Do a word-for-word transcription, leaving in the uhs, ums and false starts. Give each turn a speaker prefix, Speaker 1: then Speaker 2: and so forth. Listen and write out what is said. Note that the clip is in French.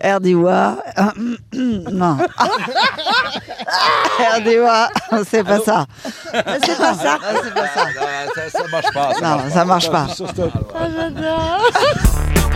Speaker 1: Erdiwa. Non. Erdiwa, c'est pas ça. C'est pas ça.
Speaker 2: C'est pas ça.
Speaker 3: Ça, ça marche pas.
Speaker 1: Non, ça marche pas.
Speaker 2: Ah, j'adore.